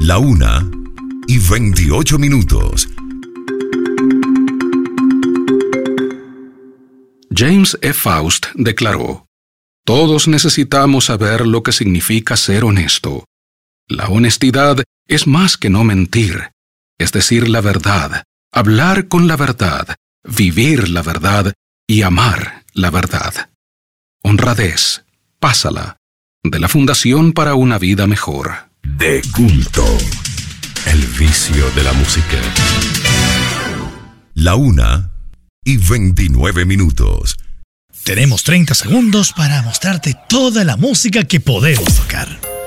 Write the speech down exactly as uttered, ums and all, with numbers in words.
La una y veintiocho minutos. James E. Faust declaró: todos necesitamos saber lo que significa ser honesto. La honestidad es más que no mentir, es decir la verdad, hablar con la verdad, vivir la verdad y amar la verdad. Honradez, pásala, de la Fundación para una Vida Mejor. De culto, el vicio de la música. La una y veintinueve minutos. Tenemos treinta segundos para mostrarte toda la música que podemos tocar.